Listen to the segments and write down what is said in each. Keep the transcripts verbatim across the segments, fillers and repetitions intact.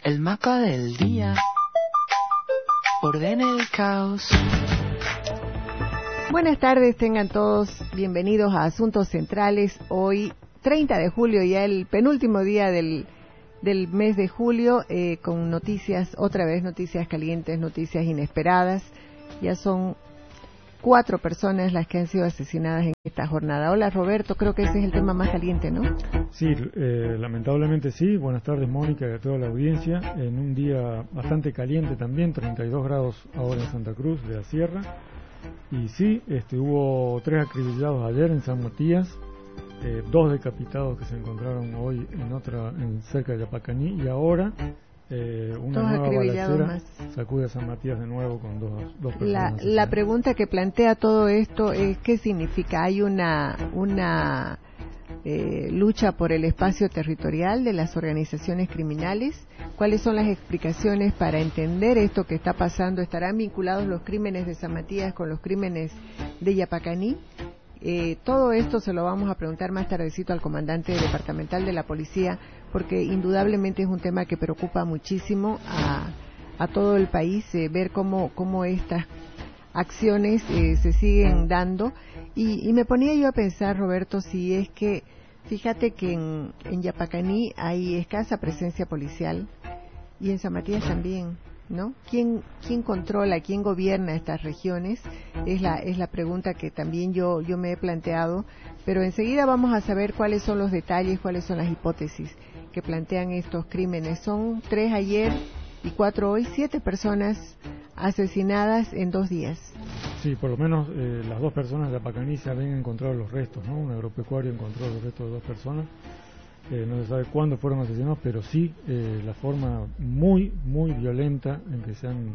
El mapa del día ordena el caos. Buenas tardes, tengan todos bienvenidos a Asuntos Centrales. Hoy, treinta de julio, ya el penúltimo día del, del mes de julio, eh, con noticias, otra vez noticias calientes, noticias inesperadas. Ya son cuatro personas las que han sido asesinadas en esta jornada. Hola Roberto, creo que ese es el tema más caliente, ¿no? Sí, eh, lamentablemente sí. Buenas tardes Mónica y a toda la audiencia. En un día bastante caliente también, treinta y dos grados ahora en Santa Cruz de la Sierra. Y sí, este, hubo tres acribillados ayer en San Matías, eh, dos decapitados que se encontraron hoy en otra, en cerca de Yapacaní, y ahora eh, una dos nueva balacera más. sacude a San Matías de nuevo con dos, dos personas. La, la pregunta que plantea todo esto es ¿qué significa? ¿Hay una una eh, lucha por el espacio territorial de las organizaciones criminales? ¿Cuáles son las explicaciones para entender esto que está pasando? ¿Estarán vinculados los crímenes de San Matías con los crímenes de Yapacaní? Eh, todo esto se lo vamos a preguntar más tardecito al comandante departamental de la policía, porque indudablemente es un tema que preocupa muchísimo a, a todo el país, eh, ver cómo, cómo estas acciones eh, se siguen dando. Y, y me ponía yo a pensar, Roberto, si es que, fíjate que en, en Yapacaní hay escasa presencia policial y en San Matías también, ¿no? ¿Quién, quién controla, quién gobierna estas regiones? Es la, es la pregunta que también yo, yo me he planteado, pero enseguida vamos a saber cuáles son los detalles, cuáles son las hipótesis que plantean estos crímenes. Son tres ayer y cuatro hoy, siete personas asesinadas en dos días. Sí, por lo menos eh, las dos personas de Yapacaní se habían encontrado los restos, ¿no? Un agropecuario encontró los restos de dos personas. Eh, no se sabe cuándo fueron asesinados, pero sí eh, la forma muy, muy violenta en que se han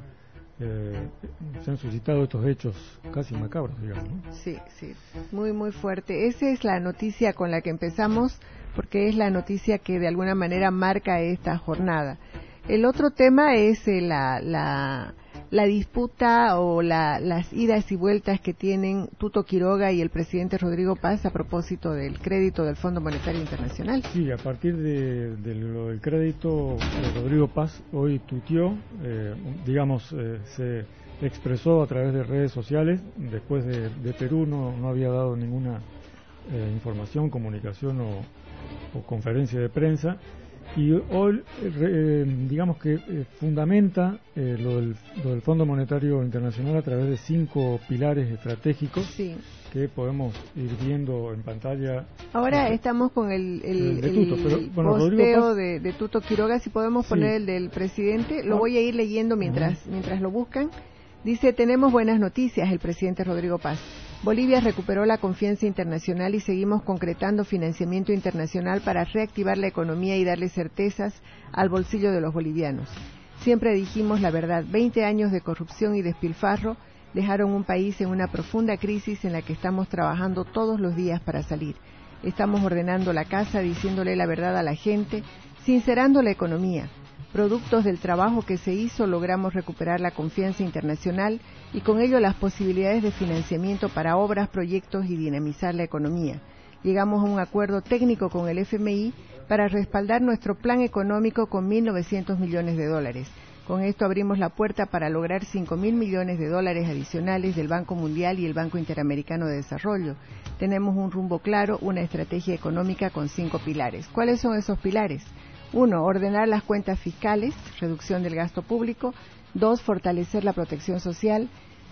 eh, se han suscitado estos hechos casi macabros, digamos, ¿no? Sí, sí, muy, muy fuerte. Esa es la noticia con la que empezamos, porque es la noticia que de alguna manera marca esta jornada. El otro tema es eh, la, la, la disputa o la, las idas y vueltas que tienen Tuto Quiroga y el presidente Rodrigo Paz a propósito del crédito del Fondo Monetario Internacional. Sí, a partir de, de lo del crédito, eh, Rodrigo Paz hoy tuiteó, eh, digamos, eh, se expresó a través de redes sociales. Después de, de Perú no, no había dado ninguna eh, información, comunicación o, o conferencia de prensa. Y hoy, eh, digamos que eh, fundamenta eh, lo, del, lo del Fondo Monetario Internacional a través de cinco pilares estratégicos, sí, que podemos ir viendo en pantalla. Ahora eh, estamos con el, el, el, de Tuto, pero, bueno, posteo Paz, de, de Tuto Quiroga. Si podemos poner sí, el del presidente, lo voy a ir leyendo mientras, uh-huh. mientras lo buscan. Dice: tenemos buenas noticias, el presidente Rodrigo Paz. Bolivia recuperó la confianza internacional y seguimos concretando financiamiento internacional para reactivar la economía y darle certezas al bolsillo de los bolivianos. Siempre dijimos la verdad, veinte años de corrupción y despilfarro dejaron un país en una profunda crisis en la que estamos trabajando todos los días para salir. Estamos ordenando la casa, diciéndole la verdad a la gente, sincerando la economía. Productos del trabajo que se hizo, logramos recuperar la confianza internacional y con ello las posibilidades de financiamiento para obras, proyectos y dinamizar la economía. Llegamos a un acuerdo técnico con el F M I para respaldar nuestro plan económico con mil novecientos millones de dólares. Con esto abrimos la puerta para lograr cinco mil millones de dólares adicionales del Banco Mundial y el Banco Interamericano de Desarrollo. Tenemos un rumbo claro, una estrategia económica con cinco pilares. ¿Cuáles son esos pilares? Uno, ordenar las cuentas fiscales, reducción del gasto público. Dos, fortalecer la protección social.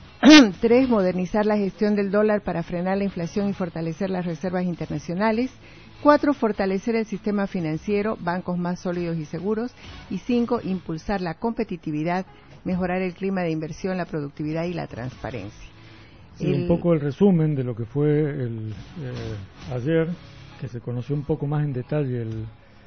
Tres, modernizar la gestión del dólar para frenar la inflación y fortalecer las reservas internacionales. Cuatro, fortalecer el sistema financiero, bancos más sólidos y seguros. Y cinco, impulsar la competitividad, mejorar el clima de inversión, la productividad y la transparencia. Sí, el... un poco el resumen de lo que fue el, eh, ayer, que se conoció un poco más en detalle el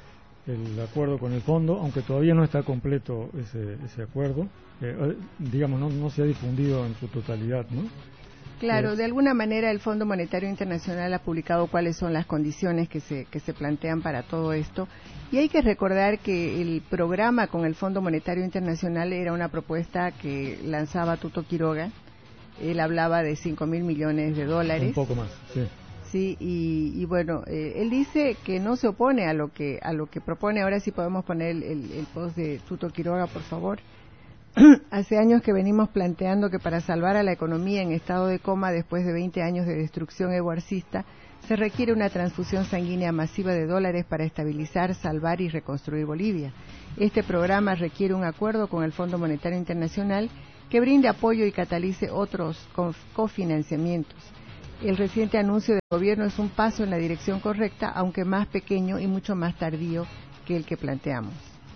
el acuerdo con el fondo, aunque todavía no está completo ese, ese acuerdo, eh, digamos, no, no se ha difundido en su totalidad, ¿no? Claro, eh, de alguna manera el Fondo Monetario Internacional ha publicado cuáles son las condiciones que se, que se plantean para todo esto, y hay que recordar que el programa con el Fondo Monetario Internacional era una propuesta que lanzaba Tuto Quiroga. Él hablaba de cinco mil millones de dólares. Un poco más, sí. Sí, y, y bueno, eh, él dice que no se opone a lo que a lo que propone. Ahora sí podemos poner el, el, el post de Tuto Quiroga, por favor. Hace años que venimos planteando que para salvar a la economía en estado de coma después de veinte años de destrucción eguarcista, se requiere una transfusión sanguínea masiva de dólares para estabilizar, salvar y reconstruir Bolivia. Este programa requiere un acuerdo con el Fondo Monetario Internacional que brinde apoyo y catalice otros cofinanciamientos. El reciente anuncio del gobierno es un paso en la dirección correcta, aunque más pequeño y mucho más tardío que el que planteamos.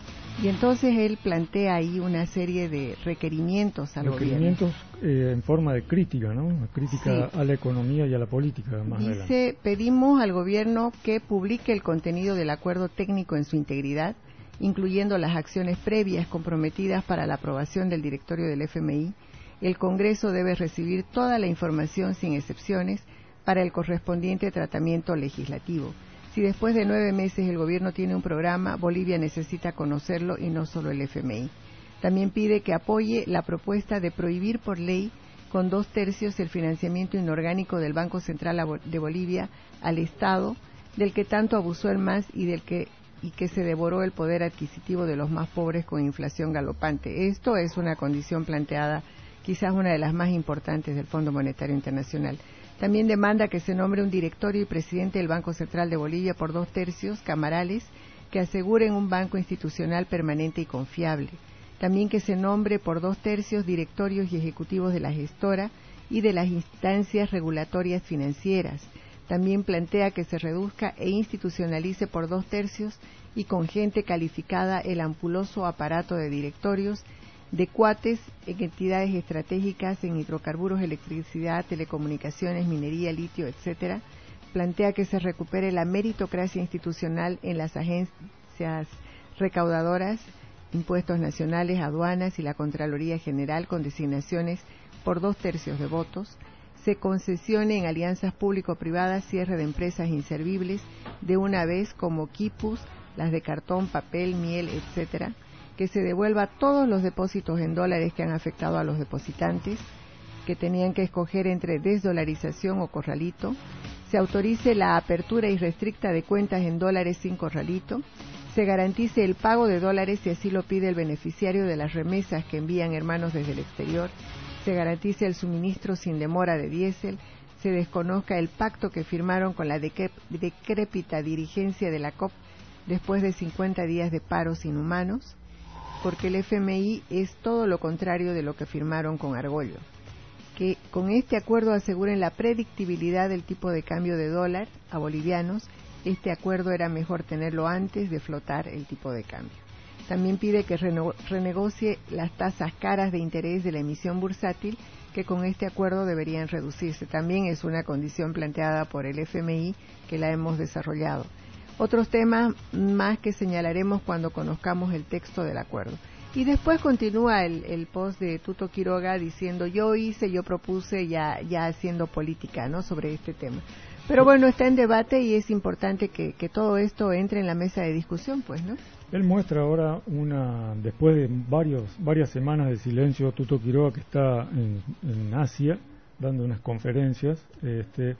Y entonces él plantea ahí una serie de requerimientos al requerimientos, gobierno. Requerimientos eh, en forma de crítica, ¿no? Una crítica sí. a la economía y a la política. Más Dice, adelante. pedimos al gobierno que publique el contenido del acuerdo técnico en su integridad, incluyendo las acciones previas comprometidas para la aprobación del directorio del F M I. El Congreso debe recibir toda la información sin excepciones para el correspondiente tratamiento legislativo. Si después de nueve meses el gobierno tiene un programa, Bolivia necesita conocerlo y no solo el F M I. También pide que apoye la propuesta de prohibir por ley con dos tercios el financiamiento inorgánico del Banco Central de Bolivia al Estado, del que tanto abusó el M A S y del que y que se devoró el poder adquisitivo de los más pobres con inflación galopante. Esto es una condición planteada, quizás una de las más importantes del Fondo Monetario Internacional. También demanda que se nombre un directorio y presidente del Banco Central de Bolivia por dos tercios camarales que aseguren un banco institucional permanente y confiable. También que se nombre por dos tercios directorios y ejecutivos de la gestora y de las instancias regulatorias financieras. También plantea que se reduzca e institucionalice por dos tercios y con gente calificada el ampuloso aparato de directorios de cuates en entidades estratégicas en hidrocarburos, electricidad, telecomunicaciones, minería, litio, etcétera. Plantea que se recupere la meritocracia institucional en las agencias recaudadoras, impuestos nacionales, aduanas y la Contraloría General con designaciones por dos tercios de votos. Se concesione en alianzas público-privadas cierre de empresas inservibles de una vez como Quipus, las de cartón, papel, miel, etcétera. Que se devuelva todos los depósitos en dólares que han afectado a los depositantes, que tenían que escoger entre desdolarización o corralito. Se autorice la apertura irrestricta de cuentas en dólares sin corralito. Se garantice el pago de dólares si así lo pide el beneficiario de las remesas que envían hermanos desde el exterior. Se garantice el suministro sin demora de diésel. Se desconozca el pacto que firmaron con la decrépita dirigencia de la C O P después de cincuenta días de paros inhumanos, porque el F M I es todo lo contrario de lo que firmaron con Argollo. Que con este acuerdo aseguren la predictibilidad del tipo de cambio de dólar a bolivianos. Este acuerdo era mejor tenerlo antes de flotar el tipo de cambio. También pide que reno- renegocie las tasas caras de interés de la emisión bursátil, que con este acuerdo deberían reducirse. También es una condición planteada por el F M I que la hemos desarrollado. Otros temas más que señalaremos cuando conozcamos el texto del acuerdo. Y después continúa el, el post de Tuto Quiroga diciendo yo hice, yo propuse, ya, ya haciendo política, ¿no?, sobre este tema. Pero bueno, está en debate y es importante que, que todo esto entre en la mesa de discusión, pues, ¿no? Él muestra ahora una, después de varios, varias semanas de silencio, Tuto Quiroga, que está en, en Asia dando unas conferencias, este,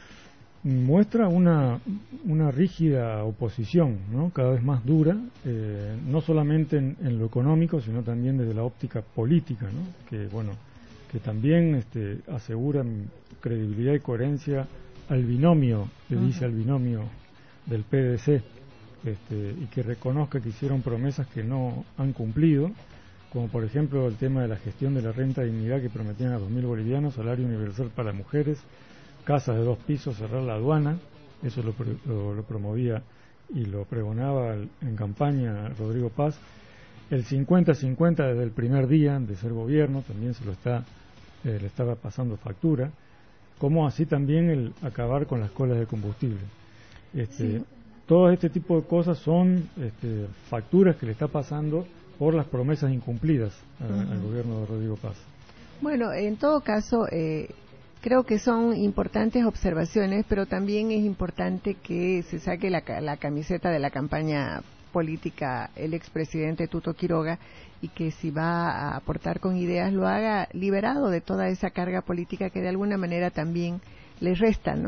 muestra una, una rígida oposición, ¿no?, cada vez más dura, eh, no solamente en, en lo económico, sino también desde la óptica política, ¿no?, que bueno, que también este, aseguran credibilidad y coherencia al binomio, le dice al binomio del P D C, este, y que reconozca que hicieron promesas que no han cumplido, como por ejemplo el tema de la gestión de la renta de dignidad que prometían a dos mil bolivianos, salario universal para mujeres, casas de dos pisos, cerrar la aduana. Eso lo, lo, lo promovía y lo pregonaba en campaña Rodrigo Paz. El cincuenta cincuenta desde el primer día de ser gobierno, también se lo está eh, le estaba pasando factura, como así también el acabar con las colas de combustible. Este, sí. Todo este tipo de cosas son este, facturas que le está pasando por las promesas incumplidas a, uh-huh. al gobierno de Rodrigo Paz. Bueno, en todo caso, eh, creo que son importantes observaciones, pero también es importante que se saque la, la camiseta de la campaña política el expresidente Tuto Quiroga, y que si va a aportar con ideas lo haga liberado de toda esa carga política que de alguna manera también le resta, ¿no?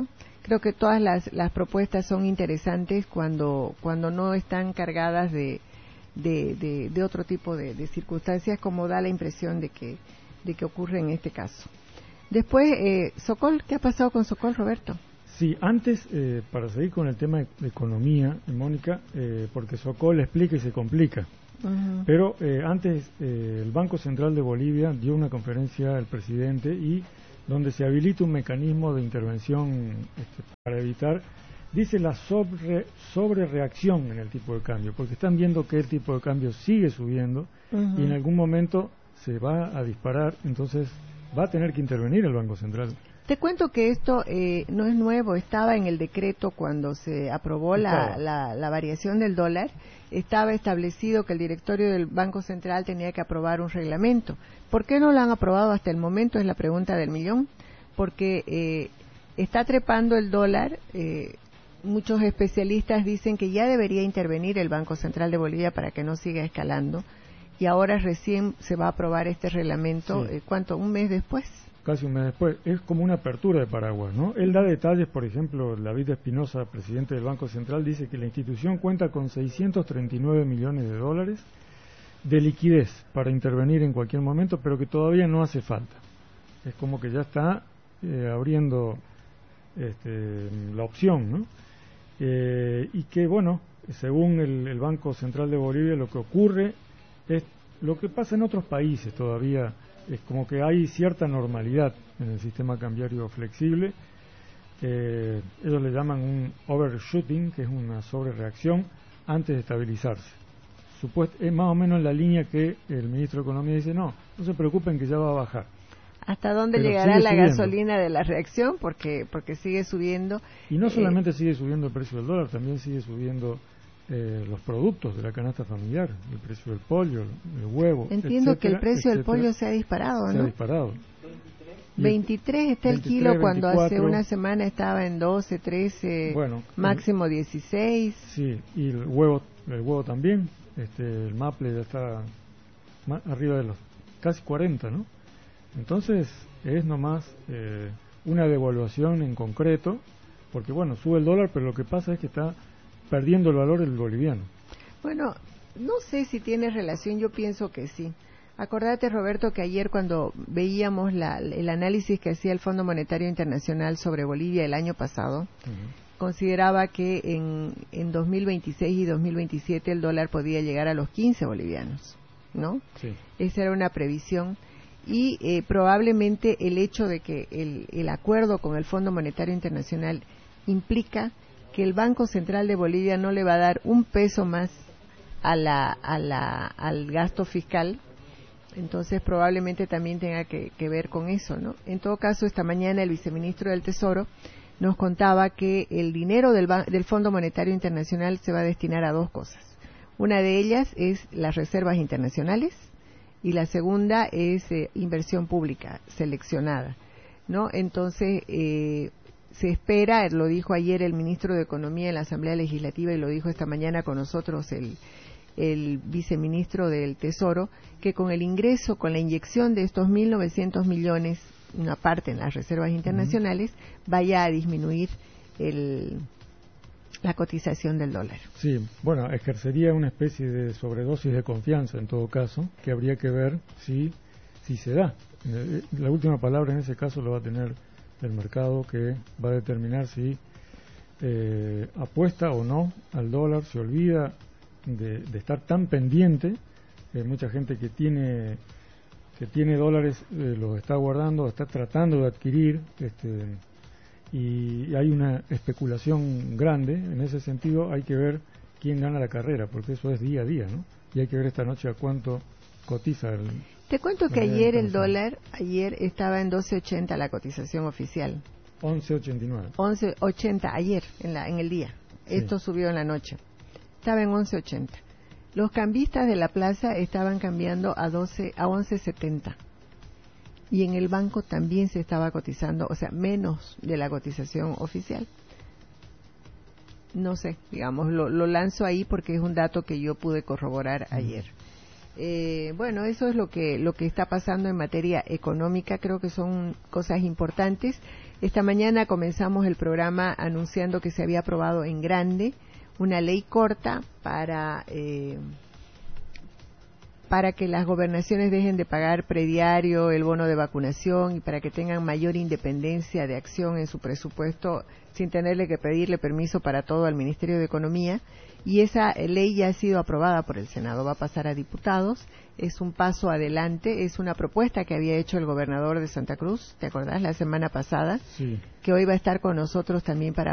Creo que todas las, las propuestas son interesantes cuando, cuando no están cargadas de, de, de, de otro tipo de, de circunstancias, como da la impresión de que, de que ocurre en este caso. Después, eh, Sokol, ¿qué ha pasado con Sokol, Roberto? Sí, antes, eh, para seguir con el tema de economía, Mónica, eh, porque Sokol explica y se complica. Uh-huh. Pero eh, antes eh, el Banco Central de Bolivia dio una conferencia al presidente y donde se habilita un mecanismo de intervención este, para evitar, dice, la sobre, sobre reacción en el tipo de cambio, porque están viendo que el tipo de cambio sigue subiendo uh-huh. y en algún momento se va a disparar, entonces va a tener que intervenir el Banco Central. Te cuento que esto eh, no es nuevo, estaba en el decreto cuando se aprobó la, la, la variación del dólar, estaba establecido que el directorio del Banco Central tenía que aprobar un reglamento. ¿Por qué no lo han aprobado hasta el momento? Es la pregunta del millón. Porque eh, está trepando el dólar, eh, muchos especialistas dicen que ya debería intervenir el Banco Central de Bolivia para que no siga escalando, y ahora recién se va a aprobar este reglamento, sí. eh, ¿cuánto? ¿Un mes después? Casi un mes después. Es como una apertura de paraguas, ¿no? Él da detalles, por ejemplo, David Espinosa, presidente del Banco Central, dice que la institución cuenta con seiscientos treinta y nueve millones de dólares de liquidez para intervenir en cualquier momento, pero que todavía no hace falta. Es como que ya está eh, abriendo este, la opción, ¿no? Eh, y que, bueno, según el, el Banco Central de Bolivia, lo que ocurre es lo que pasa en otros países todavía. Es como que hay cierta normalidad en el sistema cambiario flexible. Eh, ellos le llaman un overshooting, que es una sobrereacción antes de estabilizarse. Supuest es más o menos la línea que el ministro de Economía dice, no, no se preocupen que ya va a bajar. ¿Hasta dónde Pero llegará la subiendo. gasolina de la reacción? Porque, porque sigue subiendo. Y no solamente eh, sigue subiendo el precio del dólar, también sigue subiendo Eh, los productos de la canasta familiar, el precio del pollo, el huevo. Entiendo etcétera, que el precio etcétera, del pollo se ha disparado, ¿no? Se ha disparado. veintitrés está el kilo veintitrés, cuando veinticuatro, hace una semana estaba en doce, trece, bueno, máximo el, dieciséis. Sí, y el huevo, el huevo también, este, el maple ya está más arriba de los casi cuarenta, ¿no? Entonces es nomás eh, una devaluación en concreto, porque bueno, sube el dólar, pero lo que pasa es que está perdiendo el valor el boliviano. Bueno, no sé si tiene relación, yo pienso que sí. Acordate, Roberto, que ayer cuando veíamos la, el análisis que hacía el Fondo Monetario Internacional sobre Bolivia el año pasado, uh-huh. consideraba que en, en dos mil veintiséis y dos mil veintisiete el dólar podía llegar a los quince bolivianos, ¿no? Sí. Esa era una previsión. Y eh, probablemente el hecho de que el, el acuerdo con el Fondo Monetario Internacional implica que el Banco Central de Bolivia no le va a dar un peso más a la, a la, al gasto fiscal, entonces probablemente también tenga que, que ver con eso, ¿no? En todo caso, esta mañana el viceministro del Tesoro nos contaba que el dinero del, del Fondo Monetario Internacional se va a destinar a dos cosas. Una de ellas es las reservas internacionales y la segunda es eh, inversión pública seleccionada, ¿no? Entonces, eh, se espera, lo dijo ayer el ministro de Economía en la Asamblea Legislativa y lo dijo esta mañana con nosotros el, el viceministro del Tesoro, que con el ingreso, con la inyección de estos mil novecientos millones, una parte en las reservas internacionales, uh-huh. vaya a disminuir el, la cotización del dólar. Sí, bueno, ejercería una especie de sobredosis de confianza en todo caso, que habría que ver si, si se da. La última palabra en ese caso lo va a tener el mercado, que va a determinar si eh, apuesta o no al dólar, se olvida de, de estar tan pendiente. Eh, mucha gente que tiene que tiene dólares eh, los está guardando, está tratando de adquirir, este, y hay una especulación grande. En ese sentido hay que ver quién gana la carrera, porque eso es día a día, ¿no? Y hay que ver esta noche a cuánto cotiza el... Te cuento que ayer el dólar, ayer estaba en doce ochenta la cotización oficial. once ochenta y nueve. once ochenta ayer, en, la, en el día. Sí. Esto subió en la noche. Estaba en once ochenta. Los cambistas de la plaza estaban cambiando a doce a once setenta. Y en el banco también se estaba cotizando, o sea, menos de la cotización oficial. No sé, digamos, lo, lo lanzo ahí porque es un dato que yo pude corroborar mm. ayer. Eh, bueno, eso es lo que lo que está pasando en materia económica. Creo que son cosas importantes. Esta mañana comenzamos el programa anunciando que se había aprobado en grande una ley corta para eh, para que las gobernaciones dejen de pagar prediario, el bono de vacunación y para que tengan mayor independencia de acción en su presupuesto sin tenerle que pedirle permiso para todo al Ministerio de Economía. Y esa ley ya ha sido aprobada por el Senado, va a pasar a diputados, es un paso adelante, es una propuesta que había hecho el gobernador de Santa Cruz, ¿te acordás? La semana pasada, sí. Que hoy va a estar con nosotros también para